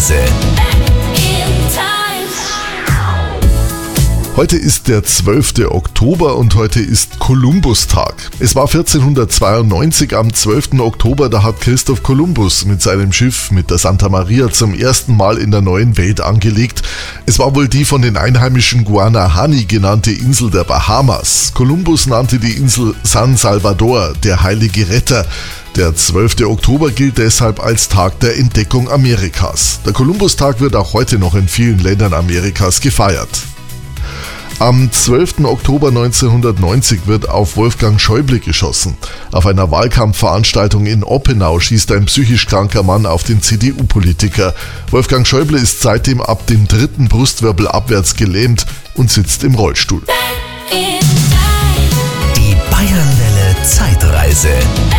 Zeitreise. Heute ist der 12. Oktober und heute ist Kolumbustag. Es war 1492 am 12. Oktober, da hat Christoph Kolumbus mit seinem Schiff mit der Santa Maria zum ersten Mal in der neuen Welt angelegt. Es war wohl die von den Einheimischen Guanahani genannte Insel der Bahamas. Kolumbus nannte die Insel San Salvador, der heilige Retter. Der 12. Oktober gilt deshalb als Tag der Entdeckung Amerikas. Der Kolumbustag wird auch heute noch in vielen Ländern Amerikas gefeiert. Am 12. Oktober 1990 wird auf Wolfgang Schäuble geschossen. Auf einer Wahlkampfveranstaltung in Oppenau schießt ein psychisch kranker Mann auf den CDU-Politiker. Wolfgang Schäuble ist seitdem ab dem 3. Brustwirbel abwärts gelähmt und sitzt im Rollstuhl. Die Bayernwelle Zeitreise.